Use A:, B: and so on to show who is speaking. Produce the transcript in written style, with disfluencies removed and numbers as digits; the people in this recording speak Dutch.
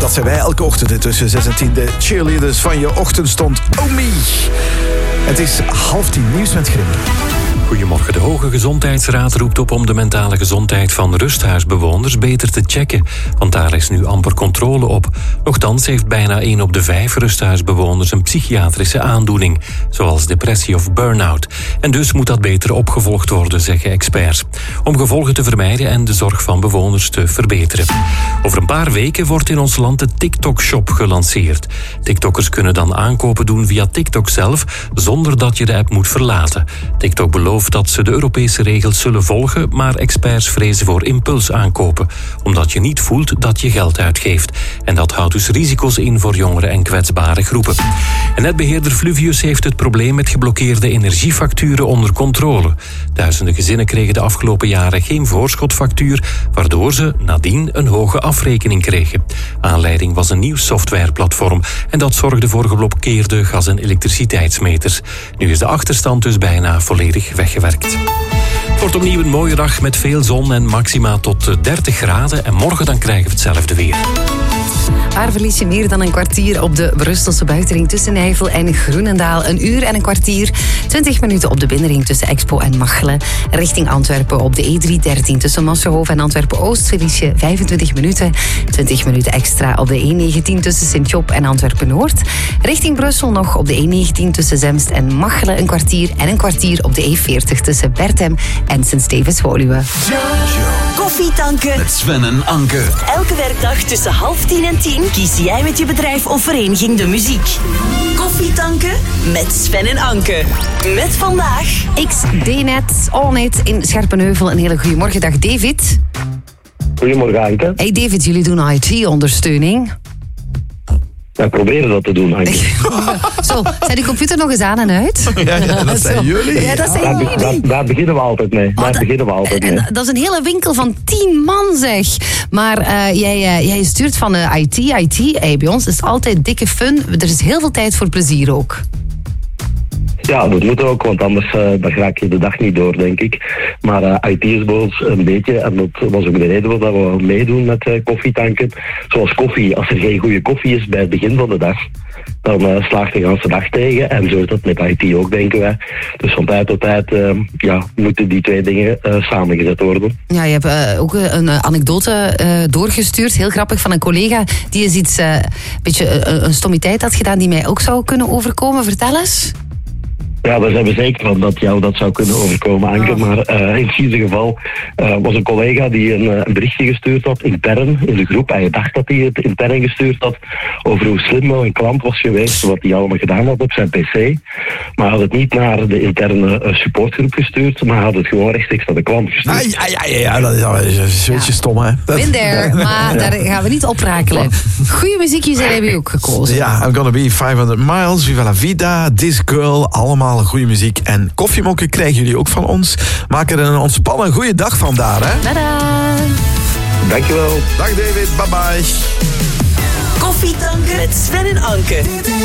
A: Dat zijn wij elke ochtend tussen 6 en 10. De cheerleaders van je ochtendstond. Oh me! Het is 9:30 nieuws met Grim.
B: Goedemorgen. De Hoge Gezondheidsraad roept op om de mentale gezondheid van rusthuisbewoners beter te checken. Want daar is nu amper controle op. Nochtans heeft bijna 1 op de 5 rusthuisbewoners een psychiatrische aandoening, zoals depressie of burn-out. En dus moet dat beter opgevolgd worden, zeggen experts. Om gevolgen te vermijden en de zorg van bewoners te verbeteren. Over een paar weken wordt in ons land de TikTok-shop gelanceerd. TikTokkers kunnen dan aankopen doen via TikTok zelf, zonder dat je de app moet verlaten. TikTok belooft dat ze de Europese regels zullen volgen, maar experts vrezen voor impulsaankopen, omdat je niet voelt dat je geld uitgeeft. En dat houdt dus risico's in voor jongeren en kwetsbare groepen. En netbeheerder Fluvius heeft het probleem met geblokkeerde energiefacturen onder controle. Duizenden gezinnen kregen de afgelopen jaren geen voorschotfactuur, waardoor ze nadien een hoge afrekening kregen. Aanleiding was een nieuw softwareplatform en dat zorgde voor geblokkeerde gas- en elektriciteitsmeters. Nu is de achterstand dus bijna volledig weggewerkt. Het wordt opnieuw een mooie dag met veel zon en maxima tot 30 graden. En morgen dan krijgen we hetzelfde weer.
C: Waar verlies je meer dan een kwartier op de Brusselse buitenring tussen Nijvel en Groenendaal? 1 uur en een kwartier, 20 minuten op de binnenring tussen Expo en Machelen. Richting Antwerpen op de E313 tussen Massenhoven en Antwerpen-Oost verlies je 25 minuten. 20 minuten extra op de E19 tussen Sint-Job en Antwerpen-Noord. Richting Brussel nog op de E19 tussen Zemst en Machelen 1 kwartier. En 1 kwartier op de E40 tussen Berthem en Sint-Stevens-Woluwe.
D: Koffietanken
E: met Sven en Anke.
D: Elke werkdag tussen 9:30 en 10 kies jij met je bedrijf of vereniging de muziek. Koffietanken met Sven en Anke. Met vandaag
C: XDNet, Allnet in Scherpenheuvel. Een hele goede morgen. Dag David.
F: Goedemorgen Anke.
C: Hey David, jullie doen IT-ondersteuning.
F: Wij proberen dat te doen, Anke.
C: Zo, zijn die computer nog eens aan en uit?
A: Ja, dat zijn jullie.
C: Ja, dat zijn jullie.
F: Daar beginnen we altijd mee.
C: En dat is een hele winkel van 10 man, zeg. Maar jij stuurt van IT. Hey, bij ons is het altijd dikke fun. Er is heel veel tijd voor plezier ook.
F: Ja, dat moet ook, want anders dan raak je de dag niet door, denk ik. Maar IT is bij ons een beetje, en dat was ook de reden waarom we wel meedoen met koffietanken. Zoals koffie, als er geen goede koffie is bij het begin van de dag, dan slaagt de hele dag tegen. En zo is dat met IT ook, denken wij. Dus van tijd tot tijd moeten die twee dingen samengezet worden. Ja,
C: je hebt ook een anekdote doorgestuurd, heel grappig, van een collega die eens iets, een stommiteit had gedaan die mij ook zou kunnen overkomen. Vertel eens.
F: Ja, daar zijn we zeker van dat jou dat zou kunnen overkomen, Anke. Maar in ieder geval was een collega die een berichtje gestuurd had, intern in de groep. Hij dacht dat hij het intern gestuurd had over hoe slim wel een klant was geweest, wat hij allemaal gedaan had op zijn pc. Maar hij had het niet naar de interne supportgroep gestuurd, maar hij had het gewoon rechtstreeks naar de klant gestuurd.
A: Ja, dat is een beetje stom, hè.
C: Been there, maar daar gaan we niet oprakelen. Goeie muziekjes hebben we ook gekozen.
A: Ja, I'm Gonna Be 500 Miles, Viva la Vida, This Girl, allemaal goede muziek. En koffiemokken krijgen jullie ook van ons. Maak er een ontspannen goede dag van daar, hè.
C: Tada!
F: Dankjewel.
A: Dag David, bye bye.
D: Koffietanken met Sven en Anke.